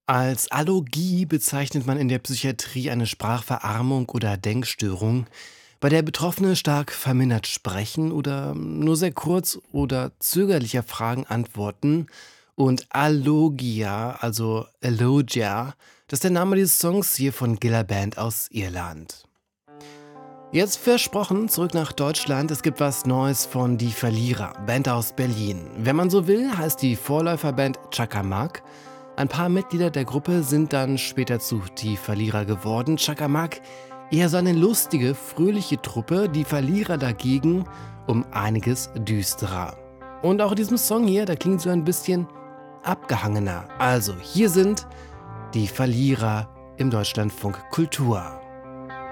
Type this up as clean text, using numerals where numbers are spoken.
Als Allogie bezeichnet man in der Psychiatrie eine Sprachverarmung oder Denkstörung, bei der Betroffene stark vermindert sprechen oder nur sehr kurz oder zögerlicher Fragen antworten. Und Allogia, also Allogia, das ist der Name dieses Songs hier von Giller Band aus Irland. Jetzt versprochen, zurück nach Deutschland. Es gibt was Neues von Die Verlierer, Band aus Berlin. Wenn man so will, heißt die Vorläuferband Chakamak. Ein paar Mitglieder der Gruppe sind dann später zu Die Verlierer geworden. Chakamak eher so eine lustige, fröhliche Truppe, Die Verlierer dagegen um einiges düsterer. Und auch in diesem Song hier, da klingt so ein bisschen abgehangener. Also, hier sind Die Verlierer im Deutschlandfunk Kultur.